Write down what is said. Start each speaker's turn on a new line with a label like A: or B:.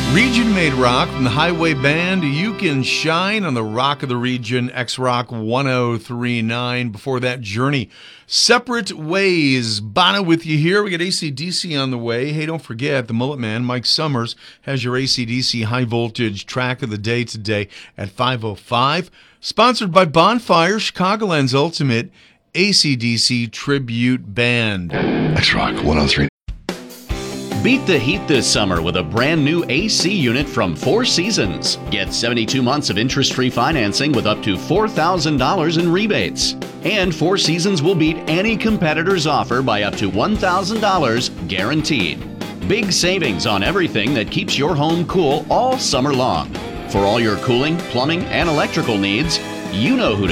A: Region Made Rock from the Highway Band. You Can Shine on the Rock of the Region, X-Rock 1039. Before that, Journey. Separate Ways. Bono with you here. We got AC/DC on the way. Hey, don't forget, the Mullet Man, Mike Summers, has your AC/DC high voltage track of the day today at 5:05. Sponsored by Bonfire, Chicagoland's ultimate AC/DC tribute band.
B: X-Rock 103.
C: Beat the heat this summer with a brand new AC unit from Four Seasons. Get 72 months of interest-free financing with up to $4,000 in rebates. And Four Seasons will beat any competitor's offer by up to $1,000 guaranteed. Big savings on everything that keeps your home cool all summer long. For all your cooling, plumbing, and electrical needs, you know who to